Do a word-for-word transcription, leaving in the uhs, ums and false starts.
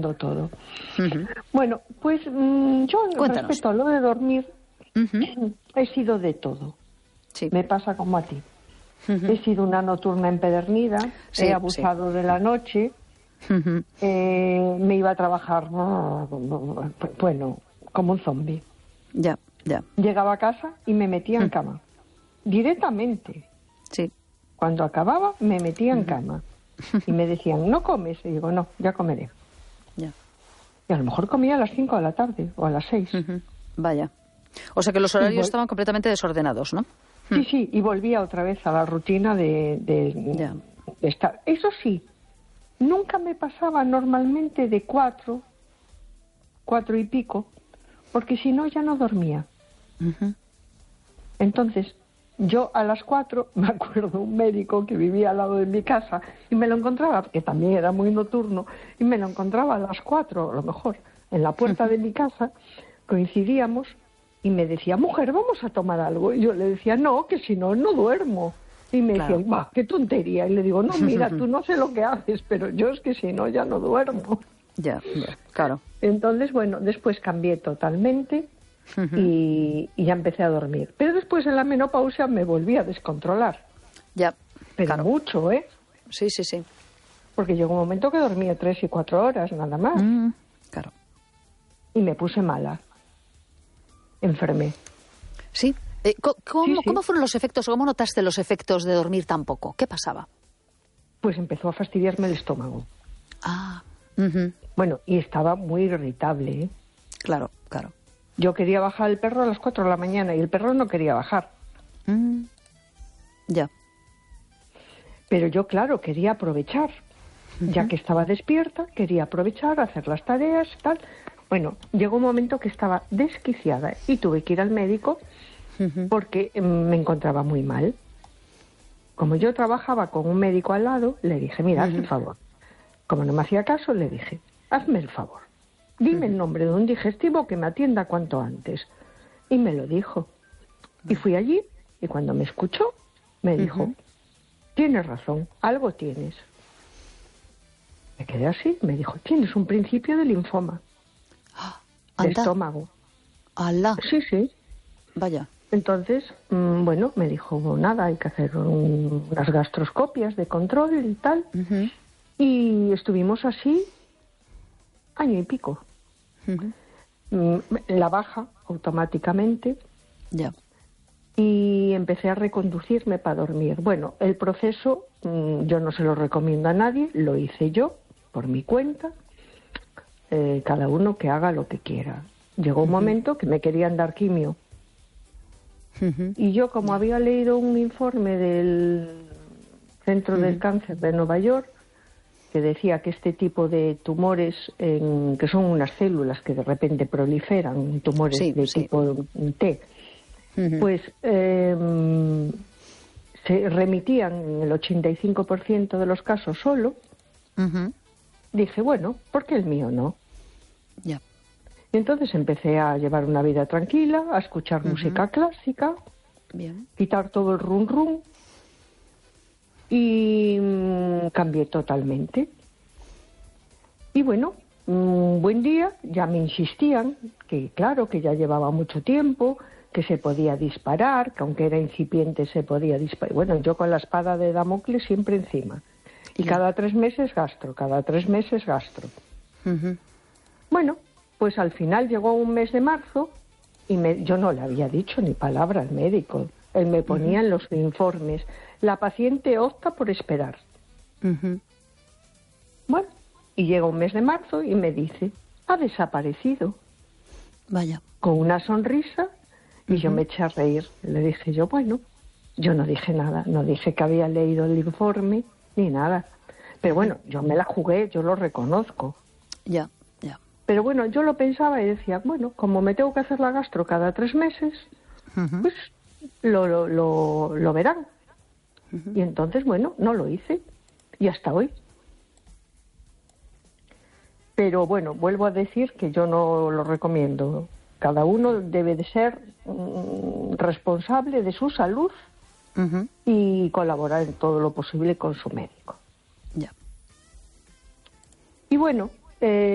explicando todo. Uh-huh. Bueno, pues mmm, yo Cuéntanos. respecto a lo de dormir, Uh-huh. he sido de todo. Sí. Me pasa como a ti. Uh-huh. He sido una nocturna empedernida, Sí, he abusado sí. de la noche, Uh-huh. eh, me iba a trabajar, bueno, como un zombi. Ya, ya. Llegaba a casa y me metía en Uh-huh. cama, directamente. Sí. Cuando acababa, me metía en cama. Y me decían, ¿no comes? Y digo, no, ya comeré. Ya. Y a lo mejor comía a las cinco de la tarde o a las seis. Uh-huh. Vaya. O sea que los horarios vol- estaban completamente desordenados, ¿no? Sí, sí, y volvía otra vez a la rutina de, de, Ya. de estar. Eso sí, nunca me pasaba normalmente de cuatro, cuatro y pico, porque si no ya no dormía. Uh-huh. Entonces, yo a las cuatro, me acuerdo un médico que vivía al lado de mi casa y me lo encontraba, que también era muy nocturno, y me lo encontraba a las cuatro, a lo mejor, en la puerta de mi casa, coincidíamos y me decía, mujer, vamos a tomar algo. Y yo le decía, no, que si no, no duermo. Y me Claro. decía, va, qué tontería. Y le digo, no, mira, tú no sé lo que haces, pero yo es que si no, ya no duermo. Ya, ya, claro. Entonces, bueno, después cambié totalmente. Uh-huh. Y, y ya empecé a dormir. Pero después en la menopausia me volví a descontrolar. Ya, Pero claro. mucho, ¿eh? Sí, sí, sí. Porque llegó un momento que dormía tres y cuatro horas, nada más. Mm, claro. Y me puse mala. Enfermé. Sí. Eh, co- ¿cómo, Sí, sí. ¿Cómo fueron los efectos o cómo notaste los efectos de dormir tan poco? ¿Qué pasaba? Pues empezó a fastidiarme el estómago. Ah, ujú. Bueno, y estaba muy irritable, ¿eh? Claro, claro. Yo quería bajar el perro a las cuatro de la mañana y el perro no quería bajar. Mm, ya. Pero yo, claro, quería aprovechar. Ya que estaba despierta, quería aprovechar, hacer las tareas y tal. Bueno, llegó un momento que estaba desquiciada y tuve que ir al médico Ujú. porque mm, me encontraba muy mal. Como yo trabajaba con un médico al lado, le dije, mira, hazme el favor. Como no me hacía caso, le dije, hazme el favor. Dime el nombre de un digestivo que me atienda cuanto antes. Y me lo dijo. Y fui allí y cuando me escuchó, me dijo, Ujú. tienes razón, algo tienes. Me quedé así, me dijo, tienes un principio de linfoma, de Anda, estómago. alá. Sí, sí. Vaya. Entonces, mmm, bueno, me dijo, nada, hay que hacer un- unas gastroscopias de control y tal. Ujú. Y estuvimos así año y pico. Ujú. Mm, La baja automáticamente Ya. y empecé a reconducirme para dormir. Bueno, el proceso mm, yo no se lo recomiendo a nadie, lo hice yo por mi cuenta, eh, cada uno que haga lo que quiera. Llegó un momento que me querían dar quimio Ujú. y yo, como había leído un informe del Centro del Cáncer de Nueva York que decía que este tipo de tumores, en- que son unas células que de repente proliferan, tumores Sí, de sí. tipo T, Ujú. pues eh, se remitían en el ochenta y cinco por ciento de los casos solo, Ujú. dije, bueno, ¿por qué el mío no? Ya. Y entonces empecé a llevar una vida tranquila, a escuchar música clásica, Bien. quitar todo el rum rum y mm, cambié totalmente. Y bueno, un buen día ya me insistían que claro, que ya llevaba mucho tiempo, que se podía disparar, que aunque era incipiente se podía disparar. Bueno, yo con la espada de Damocles siempre encima. Y Ya. cada tres meses gastro, cada tres meses gastro. Ujú. Bueno, pues al final llegó un mes de marzo y me, yo no le había dicho ni palabra al médico. Él me ponía en los informes, la paciente opta por esperar. Ujú. Bueno, y llega un mes de marzo y me dice, ha desaparecido, Vaya. con una sonrisa, y yo me eché a reír. Le dije yo, bueno, yo no dije nada, no dije que había leído el informe, ni nada. Pero bueno, yo me la jugué, yo lo reconozco. Ya, ya. Pero bueno, yo lo pensaba y decía, bueno, como me tengo que hacer la gastro cada tres meses, Ujú. pues lo, lo, lo, lo verán. Y entonces, bueno, no lo hice. Y hasta hoy. Pero bueno, vuelvo a decir que yo no lo recomiendo. Cada uno debe de ser mm, responsable de su salud Ujú. y colaborar en todo lo posible con su médico. Ya. Y bueno, eh,